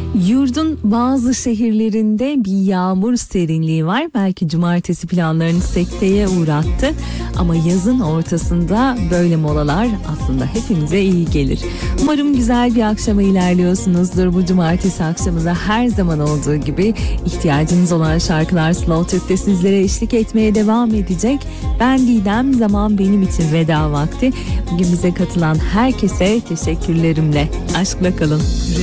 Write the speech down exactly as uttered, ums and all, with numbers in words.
Yurdun bazı şehirlerinde bir yağmur serinliği var. Belki cumartesi planlarını sekteye uğrattı. Ama yazın ortasında böyle molalar aslında hepimize iyi gelir. Umarım güzel bir akşama ilerliyorsunuzdur. Bu cumartesi akşamında her zaman olduğu gibi ihtiyacınız olan şarkılar Slow Türk'te sizlere eşlik etmeye devam edecek. Ben Didem, zaman benim için veda vakti. Bugün bize katılan herkese teşekkürlerimle. Aşkla kalın.